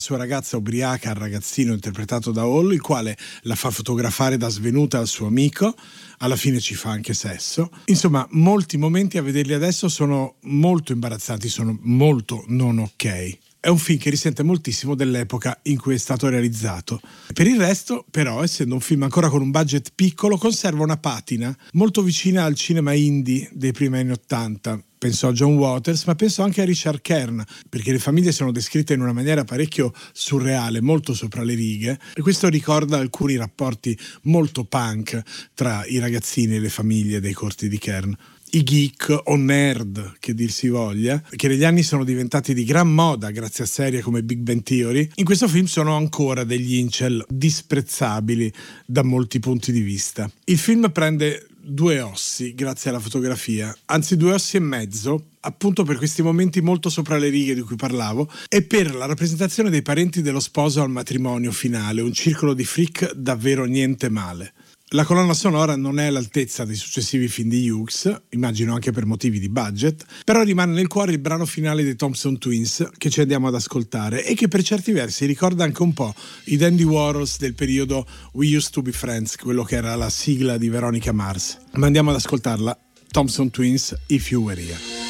sua ragazza ubriaca al ragazzino interpretato da Hall, il quale la fa fotografare da svenuta al suo amico, alla fine ci fa anche sesso. Insomma, molti momenti a vederli adesso sono molto imbarazzanti, sono molto non ok. È un film che risente moltissimo dell'epoca in cui è stato realizzato. Per il resto, però, essendo un film ancora con un budget piccolo, conserva una patina molto vicina al cinema indie dei primi anni '80. Penso a John Waters, ma penso anche a Richard Kern, perché le famiglie sono descritte in una maniera parecchio surreale, molto sopra le righe, e questo ricorda alcuni rapporti molto punk tra i ragazzini e le famiglie dei corti di Kern. I geek o nerd, che dir si voglia, che negli anni sono diventati di gran moda grazie a serie come Big Bang Theory, in questo film sono ancora degli incel disprezzabili da molti punti di vista. Il film prende 2 ossi grazie alla fotografia, anzi 2 ossi e mezzo, appunto per questi momenti molto sopra le righe di cui parlavo, e per la rappresentazione dei parenti dello sposo al matrimonio finale, un circolo di freak davvero niente male. La colonna sonora non è all'altezza dei successivi film di Hughes, immagino anche per motivi di budget, però rimane nel cuore il brano finale dei Thompson Twins che ci andiamo ad ascoltare e che per certi versi ricorda anche un po' i Dandy Warhols del periodo We Used to Be Friends, quello che era la sigla di Veronica Mars. Ma andiamo ad ascoltarla, Thompson Twins, If You Were Here.